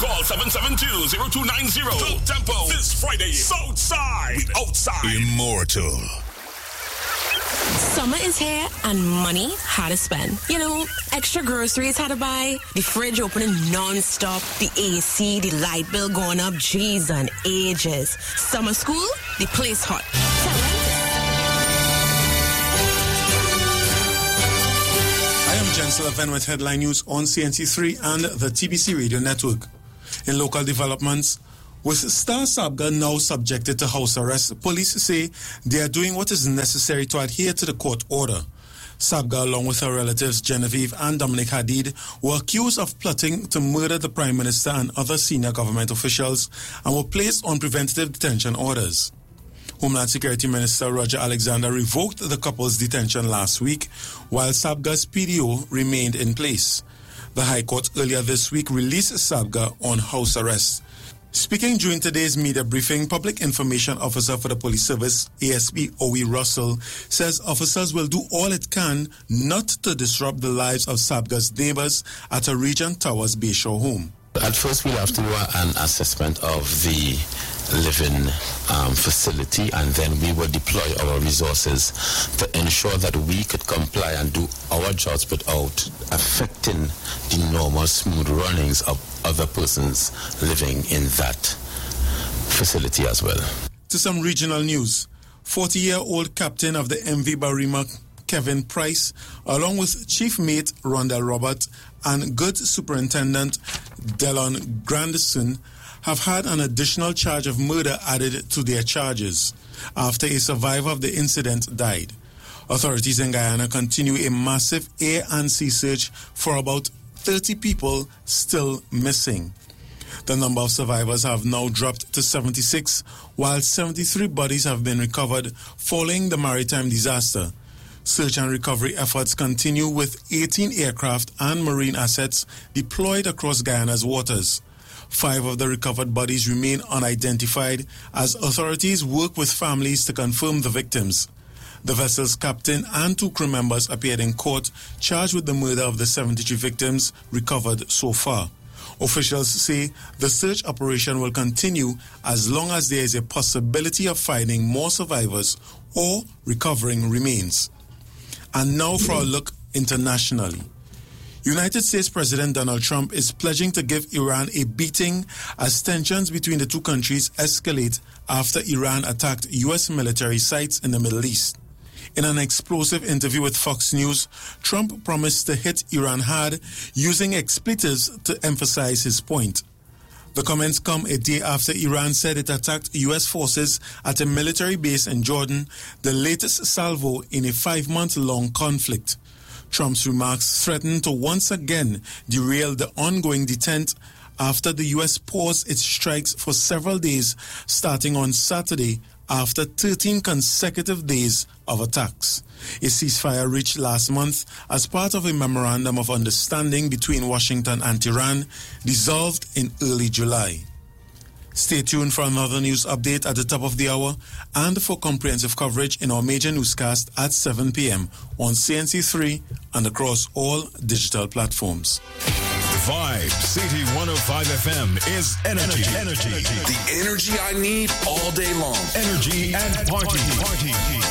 Call 772-0290. Full tempo. This Friday, Southside. We outside. Immortal. Summer is here and money how to spend. You know, extra groceries how to buy, the fridge opening non-stop, the AC, the light bill going up, G's and ages. Summer school, the place hot. I am Jen Sullivan with headline news on CNC3 and the TBC Radio Network. In local developments, with Star Sabga now subjected to house arrest, police say they are doing what is necessary to adhere to the court order. Sabga, along with her relatives Genevieve and Dominic Hadid, were accused of plotting to murder the Prime Minister and other senior government officials and were placed on preventative detention orders. Homeland Security Minister Roger Alexander revoked the couple's detention last week, while Sabga's PDO remained in place. The High Court earlier this week released Sabga on house arrest. Speaking during today's media briefing, Public Information Officer for the Police Service, ASP Owie Russell, says officers will do all it can not to disrupt the lives of Sabga's neighbors at a Regent Towers Bayshore home. At first, we'll have to do an assessment of the living facility, and then we will deploy our resources to ensure that we could comply and do our jobs without affecting the normal smooth runnings of other persons living in that facility as well. To some regional news, 40-year-old captain of the MV Barima, Kevin Price, along with chief mate Rondell Robert and goods superintendent Delon Grandison, have had an additional charge of murder added to their charges after a survivor of the incident died. Authorities in Guyana continue a massive air and sea search for about 30 people still missing. The number of survivors have now dropped to 76, while 73 bodies have been recovered following the maritime disaster. Search and recovery efforts continue with 18 aircraft and marine assets deployed across Guyana's waters. 5 of the recovered bodies remain unidentified as authorities work with families to confirm the victims. The vessel's captain and 2 crew members appeared in court, charged with the murder of the 73 victims recovered so far. Officials say the search operation will continue as long as there is a possibility of finding more survivors or recovering remains. And now for a look internationally. United States President Donald Trump is pledging to give Iran a beating as tensions between the two countries escalate after Iran attacked U.S. military sites in the Middle East. In an explosive interview with Fox News, Trump promised to hit Iran hard using expletives to emphasize his point. The comments come a day after Iran said it attacked U.S. forces at a military base in Jordan, the latest salvo in a 5-month-long conflict. Trump's remarks threatened to once again derail the ongoing detente after the U.S. paused its strikes for several days, starting on Saturday after 13 consecutive days of attacks. A ceasefire reached last month as part of a memorandum of understanding between Washington and Tehran, dissolved in early July. Stay tuned for another news update at the top of the hour and for comprehensive coverage in our major newscast at 7 p.m. on CNC3 and across all digital platforms. Vibe City 105 FM is energy. The energy I need all day long. Energy and party.